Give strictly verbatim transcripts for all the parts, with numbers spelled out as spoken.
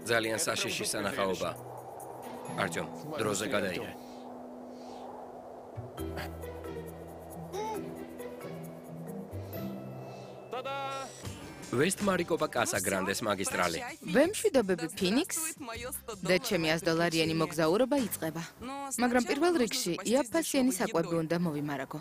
ძალიან საშიში სანახაობა. Artyom, დროზე გადაიღე. West Maricopa Casa Grandes მაგისტრალი. ვემშვიდობები ფინიქს და ჩემი ას დოლარიანი მოგზაურობა იწყება. მაგრამ პირველ რიგში იაფფასიანი საკვები უნდა მოვიმარაგო.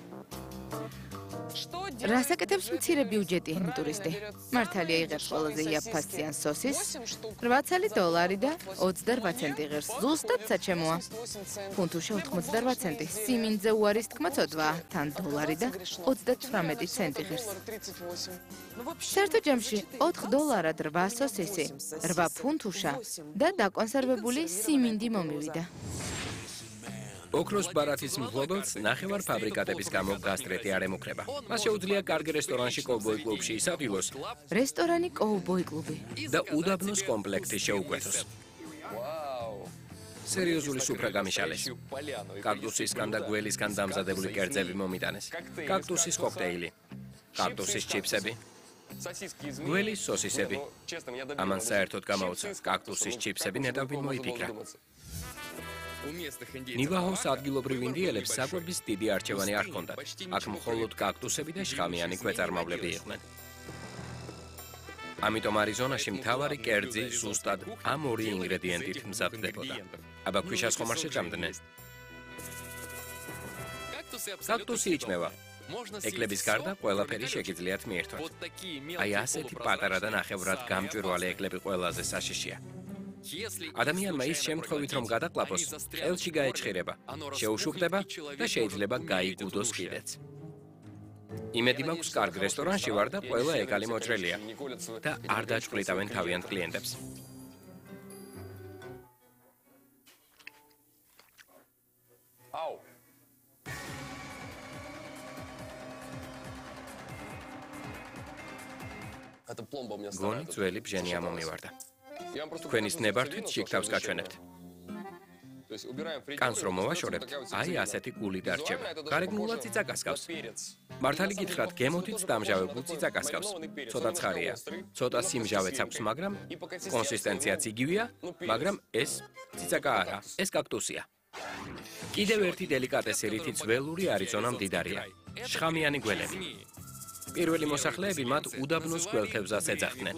რას აკეთებს მცირე ბიუჯეტიანი ტურისტი? მართალია იღებს ყველაზე იაფფასიან სოსის, რვაცალი დოლარი და ოცდარვა ცენტი ღირს. ზუსტად საჩემოა. ფუნთუშა ოთხმოცდარვა ცენტი, სიმინძე უარის თქმა ცოდვაა, თან დოლარი და ოცდათვრამეტი ცენტი ღირს. საერთო ჯამში ოთხ დოლარად რვა სოსისი, რვა ფუნთუშა და დაკონსერვებული სიმინდი მომივიდა. ოქროს ბარათის მფლობელს ნახევარ ფაბრიკატების გამო გასტრეტი არ ემუქრება. მას შეუძლია კარგ რესტორანში კოვბოი კლუბში ისაფილოს რესტორანი კოვბოი კლუბი და უდაბნოს კომპლექტი შეუკვეთოს. სერიოზული სუფრა გამიშალეს. კაქტუსისგან და გველისგან დამზადებული კერძები მომიტანეს. კაქტუსის კოქტეილი, კაქტუსის ჩიპსები, გველის სოსისები. ამან საერთოდ გამოუცა კაქტუსის ჩიპსები ნედავ მოიფიქრა. ნივაჰოს ადგილობრივ ინდიელებს საკვების დიდი არჩევანი არ ჰქონდათ. აქ მხოლოდ კაქტუსები და შხამიანი ქვეწარმავლები იყვნენ. ამიტომ არიზონაში მთავარი კერძი ზუსტად ამ ორი ინგრედიენტით მზადდებოდა. აბა ქვიშას ხომ არ შეჭამდნენ? კაქტუსი იჭმევა. ეკლების გარდა ყველაფერი შეგიძლიათ მიერთვათ. აი ასეთი პატარა და ნახევრად გამჭვირვალე ეკლები ყველაზე საშიშია. ადამიანმა ის შემთხვევით რომ გადაყლაპოს, ყელში გაეჭხირება, შეუშუხდება და შეიძლება გაიგუდოს კიდეც. იმედი მაქვს კარგ რესტორანში ვარ და ყველა ეკალი მოჭრელია და არ დაჭყლიტავენ თავიანთ კლიენტებს. გონი ძველი ბჟენი ამომივარდა. თქვენის ნებართვით შიგთავს გაჩვენებთ. კანს რომ მოვაშორებთ, აი ასეთი გული დარჩება. გარეგნულად ციცაკას. მართალი გითხრათ, გემოთიც დამჟავებულ ციცაკას. ცოტა ცხარია, ცოტა სიმჟავეც აქვს, მაგრამ კონსისტენციაც იგივეა, მაგრამ ეს ციცაკა არა, ეს კაქტუსია. კიდევ ერთი დელიკატესი, რითიც ველური არიზონა მდიდარია. შხამიანი გველები. პირველი მოსახლეები მათ უდაბნოს გველქებზას ეძახდნენ.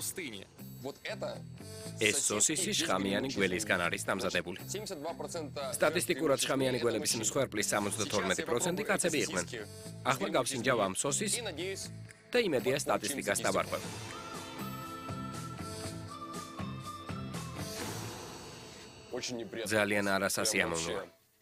ეს სოსისი შხამიანი გველისგან არის დამზადებული. სტატისტიკურად შხამიანი გველების მსხვერპლის სამოცდათორმეტი პროცენტი კაცები იყვნენ. ახლა გავსინჯავ ამ სოსის და იმედია სტატისტიკას დავარღვევ. ძალიან არასასიამოვნოა.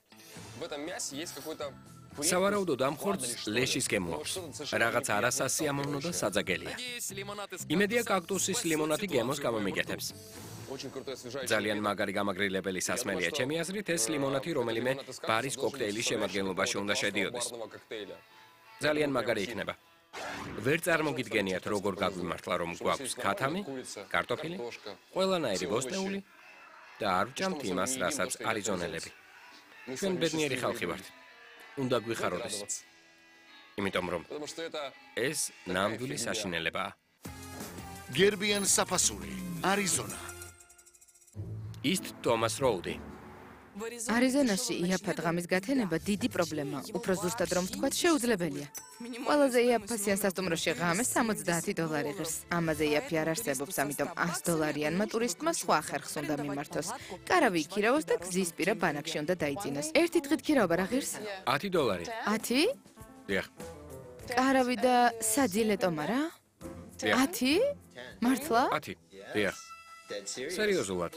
სავარაუდოდ ამ ხორცს ლეშის გემო აქვს. რაღაც არასასიამოვნო და საძაგელია. იმედია კაქტუსის ლიმონადი გემოს გამომიგეთებს. ძალიან მაგარი გამაგრილებელი სასმელია. ჩემი აზრით ეს ლიმონადი რომელიმე ბარის კოქტეილის შემადგენლობაში უნდა შედიოდეს. ძალიან მაგარი იქნება. ვერ წარმოგიდგენიათ როგორ გაგვიმართლა რომ გვაქვს ქათამი, კარტოფილი, ყველანაირი ბოსტნეული და არ ვჭამთ იმას, რასაც არიზონელები. ჩვენ ბედნიერი ხალხი ვართ. უნდა გვიხაროდეს. იმიტომ რომ ეს ნამდვილი საშინელებაა. გერბიან საფასური, არიზონა. East Thomas Road. არიზონაში იაფა დღამის გათენება დიდი პრობლემაა. უფრო ზუსტად რომ ვთქვათ, შეუძლებელია. ყველაზე იაფასიან სასტუმროში ღამე სამოცდაათი დოლარი ღირს. ამაზე იაფი არ არსებობს, ამიტომ ას დოლარიანმა ტურისტმა სხვა ხერხს უნდა მიმართოს. კარავი იქირავოს და გზის პირა ბანაკში უნდა დაიძინოს. ერთი დღით ქირაობა რა ღირს? ათი დოლარი. ათი? დიახ. კარავი და საძილეტო მარა? დიახ. ათი? მართლა? ათი. დიახ. სერიოზულად.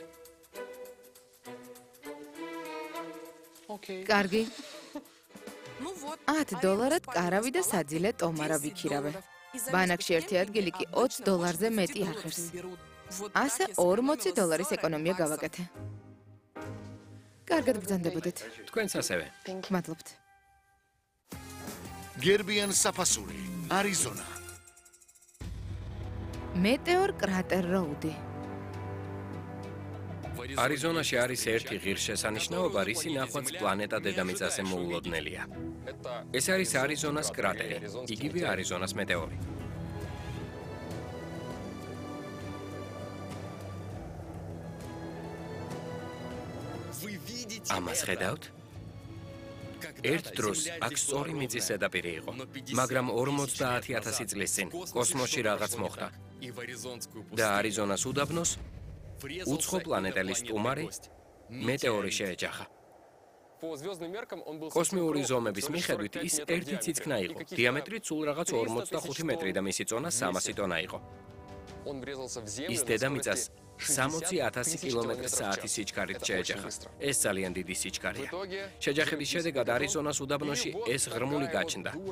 კარგი. ათ დოლარად კარავი და საძილე ტომარა ვიქირავე. ბანაკში ერთი ადგილი კი ოცი დოლარზე მეტი არ ღირს. ასე ორმოცი დოლარის ეკონომია გავაკეთე. კარგად ბრძანდებოდეთ. თქვენც ასევე. მადლობთ. გერბიან საფასური, არიზონა. მეტეორ კრატერ როუდი. არიზონაში არის ერთი ღირსშესანიშნაობა, რისი ნახვაც პლანეტა დედამიწაზე მოულოდნელია. ეს არის არიზონას კრატერი, იგივე არიზონას მეტეორი. ამას ხედავთ? ერთ დროს აქ სწორი მიწის ზედაპირი იყო, მაგრამ ორმოცდაათი ათასი წლის წინ კოსმოსში რაღაც მოხდა და არიზონას უდაბნოს უცხო პლანეტელი სტუმარი მეტეორი შეეჯახა. კოსმიური ზომების მიხედვით ის ერთი ციცქნა იყო, დიამეტრით სულ რაღაც ორმოცდახუთი მეტრი და მისი წონა სამასი ტონა იყო. ის დედამიწას სამოცი ათასი კილომეტრის საათის სიჩქარით შეეჯახა. ეს ძალიან დიდი სიჩქარეა. შეჯახების შედეგად არიზონას უდაბნოში ეს ღრმული გაჩნდა